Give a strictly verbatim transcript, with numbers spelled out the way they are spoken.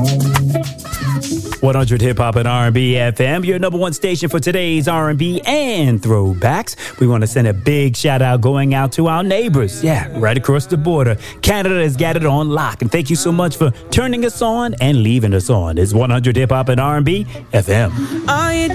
one hundred Hip Hop and R and B F M, your number one station for today's R and B and throwbacks. We want to send a big shout out going out to our neighbors. Yeah, right across the border. Canada has got it on lock. And thank you so much for turning us on and leaving us on. It's one hundred Hip Hop and R and B F M.